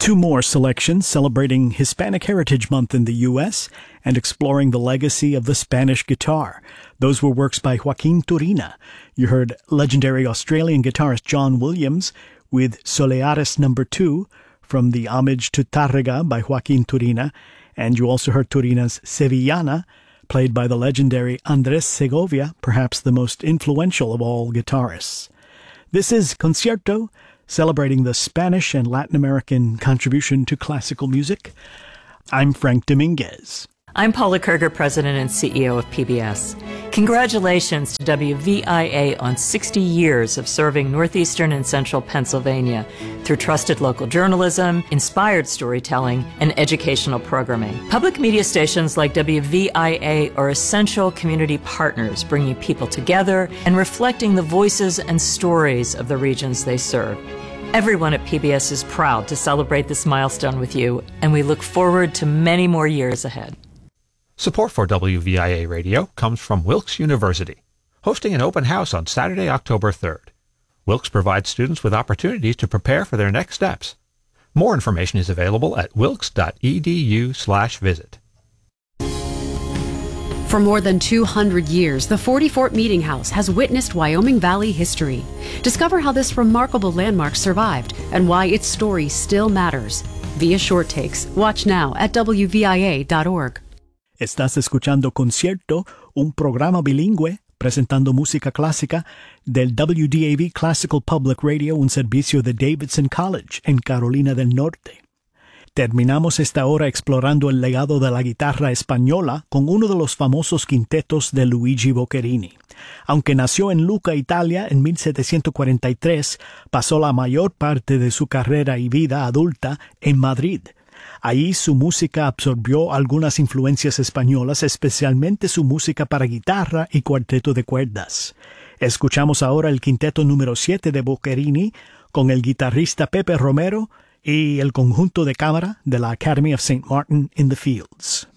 Two more selections celebrating Hispanic Heritage Month in the U.S. and exploring the legacy of the Spanish guitar. Those were works by Joaquin Turina. You heard legendary Australian guitarist John Williams with Soleares No. 2 from the Homage to Tárrega by Joaquin Turina, and you also heard Turina's Sevillana, played by the legendary Andrés Segovia, perhaps the most influential of all guitarists. This is Concierto, celebrating the Spanish and Latin American contribution to classical music. I'm Frank Dominguez. I'm Paula Kerger, President and CEO of PBS. Congratulations to WVIA on 60 years of serving northeastern and central Pennsylvania through trusted local journalism, inspired storytelling, and educational programming. Public media stations like WVIA are essential community partners, bringing people together and reflecting the voices and stories of the regions they serve. Everyone at PBS is proud to celebrate this milestone with you, and we look forward to many more years ahead. Support for WVIA Radio comes from Wilkes University, hosting an open house on Saturday, October 3rd. Wilkes provides students with opportunities to prepare for their next steps. More information is available at wilkes.edu/visit. For more than 200 years, the 40 Fort Meeting House has witnessed Wyoming Valley history. Discover how this remarkable landmark survived and why its story still matters. Via short takes. Watch now at WVIA.org. Estás escuchando Concierto, un programa bilingüe presentando música clásica del WDAV Classical Public Radio, un servicio de Davidson College en Carolina del Norte. Terminamos esta hora explorando el legado de la guitarra española con uno de los famosos quintetos de Luigi Boccherini. Aunque nació en Lucca, Italia, en 1743, pasó la mayor parte de su carrera y vida adulta en Madrid. Allí su música absorbió algunas influencias españolas, especialmente su música para guitarra y cuarteto de cuerdas. Escuchamos ahora el quinteto número 7 de Boccherini con el guitarrista Pepe Romero y el conjunto de cámara de la Academy of St. Martin in the Fields.